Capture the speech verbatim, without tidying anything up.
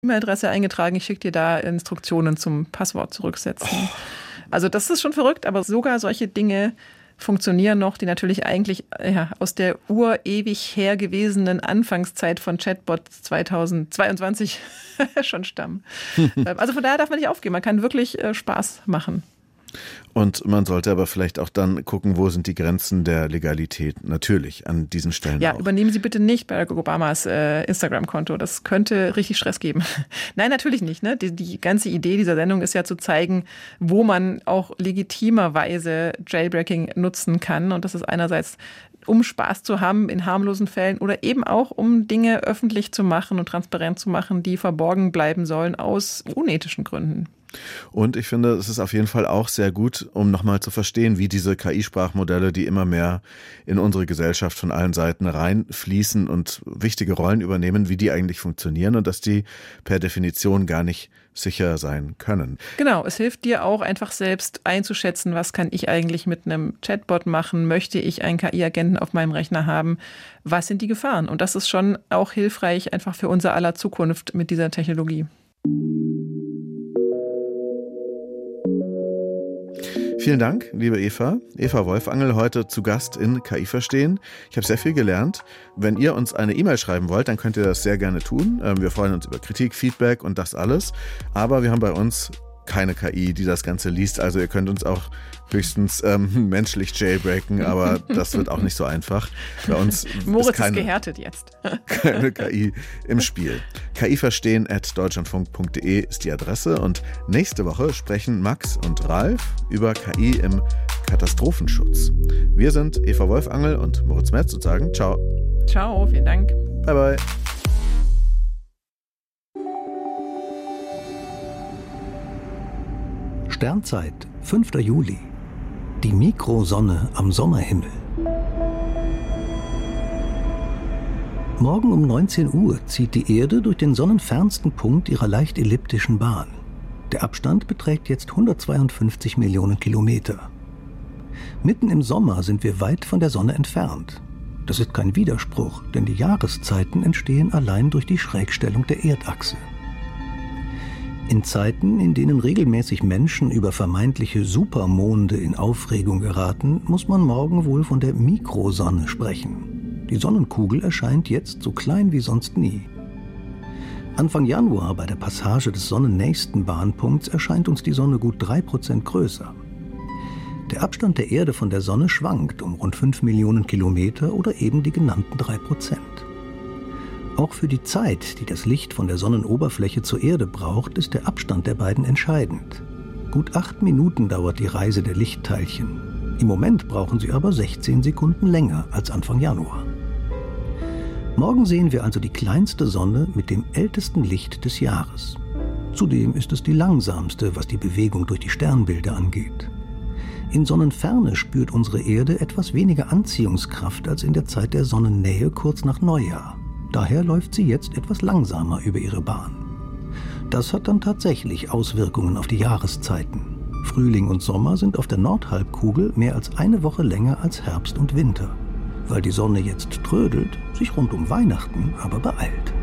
E-Mail-Adresse eingetragen, ich schicke dir da Instruktionen zum Passwort zurücksetzen. Oh. Also das ist schon verrückt, aber sogar solche Dinge funktionieren noch, die natürlich eigentlich ja, aus der urewig hergewesenen Anfangszeit von Chatbots zweitausendzweiundzwanzig schon stammen. Also von daher darf man nicht aufgeben, man kann wirklich äh, Spaß machen. Und man sollte aber vielleicht auch dann gucken, wo sind die Grenzen der Legalität, natürlich an diesen Stellen ja, auch. Übernehmen Sie bitte nicht Barack Obamas äh, Instagram-Konto, das könnte richtig Stress geben. Nein, natürlich nicht. Ne? Die, die ganze Idee dieser Sendung ist ja zu zeigen, wo man auch legitimerweise Jailbreaking nutzen kann. Und das ist einerseits, um Spaß zu haben in harmlosen Fällen oder eben auch, um Dinge öffentlich zu machen und transparent zu machen, die verborgen bleiben sollen aus unethischen Gründen. Und ich finde, es ist auf jeden Fall auch sehr gut, um nochmal zu verstehen, wie diese K I-Sprachmodelle, die immer mehr in unsere Gesellschaft von allen Seiten reinfließen und wichtige Rollen übernehmen, wie die eigentlich funktionieren und dass die per Definition gar nicht sicher sein können. Genau, es hilft dir auch einfach selbst einzuschätzen, was kann ich eigentlich mit einem Chatbot machen, möchte ich einen K I-Agenten auf meinem Rechner haben, was sind die Gefahren? Und das ist schon auch hilfreich einfach für unser aller Zukunft mit dieser Technologie. Vielen Dank, liebe Eva. Eva Wolfangel, heute zu Gast in K I verstehen. Ich habe sehr viel gelernt. Wenn ihr uns eine E-Mail schreiben wollt, dann könnt ihr das sehr gerne tun. Wir freuen uns über Kritik, Feedback und das alles. Aber wir haben bei uns keine K I, die das Ganze liest. Also ihr könnt uns auch höchstens ähm, menschlich jailbreaken, aber das wird auch nicht so einfach. Bei uns Moritz ist, keine, ist gehärtet jetzt. keine K I im Spiel. K I verstehen at deutschlandfunk punkt de ist die Adresse und nächste Woche sprechen Max und Ralf über K I im Katastrophenschutz. Wir sind Eva Wolfangel und Moritz Metz und sagen ciao. Ciao, vielen Dank. Bye bye. Sternzeit, fünfter Juli. Die Mikrosonne am Sommerhimmel. Morgen um neunzehn Uhr zieht die Erde durch den sonnenfernsten Punkt ihrer leicht elliptischen Bahn. Der Abstand beträgt jetzt hundertzweiundfünfzig Millionen Kilometer. Mitten im Sommer sind wir weit von der Sonne entfernt. Das ist kein Widerspruch, denn die Jahreszeiten entstehen allein durch die Schrägstellung der Erdachse. In Zeiten, in denen regelmäßig Menschen über vermeintliche Supermonde in Aufregung geraten, muss man morgen wohl von der Mikrosonne sprechen. Die Sonnenkugel erscheint jetzt so klein wie sonst nie. Anfang Januar bei der Passage des sonnennächsten Bahnpunkts erscheint uns die Sonne gut drei Prozent größer. Der Abstand der Erde von der Sonne schwankt um rund fünf Millionen Kilometer oder eben die genannten drei Prozent. Auch für die Zeit, die das Licht von der Sonnenoberfläche zur Erde braucht, ist der Abstand der beiden entscheidend. Gut acht Minuten dauert die Reise der Lichtteilchen. Im Moment brauchen sie aber sechzehn Sekunden länger als Anfang Januar. Morgen sehen wir also die kleinste Sonne mit dem ältesten Licht des Jahres. Zudem ist es die langsamste, was die Bewegung durch die Sternbilder angeht. In Sonnenferne spürt unsere Erde etwas weniger Anziehungskraft als in der Zeit der Sonnennähe kurz nach Neujahr. Daher läuft sie jetzt etwas langsamer über ihre Bahn. Das hat dann tatsächlich Auswirkungen auf die Jahreszeiten. Frühling und Sommer sind auf der Nordhalbkugel mehr als eine Woche länger als Herbst und Winter, weil die Sonne jetzt trödelt, sich rund um Weihnachten aber beeilt.